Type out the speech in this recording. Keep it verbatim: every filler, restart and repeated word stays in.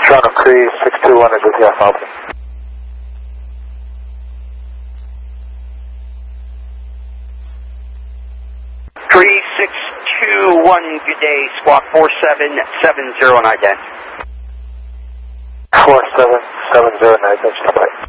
Toronto Cree six two one is with you, Alpha. Cree six two one, good day, squawk four seven seven zero nine ten. four seven seven zero nine ten,